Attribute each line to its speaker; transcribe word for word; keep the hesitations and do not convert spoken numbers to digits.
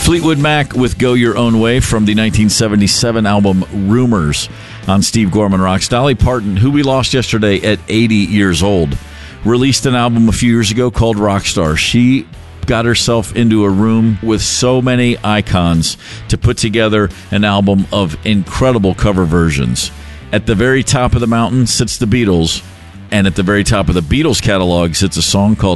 Speaker 1: Fleetwood Mac with Go Your Own Way from the nineteen seventy-seven album Rumors on Steve Gorman Rocks. Dolly Parton, who we lost yesterday at eighty years old, released an album a few years ago called Rockstar. She got herself into a room with so many icons to put together an album of incredible cover versions. At the very top of the mountain sits the Beatles, and at the very top of the Beatles catalog sits a song called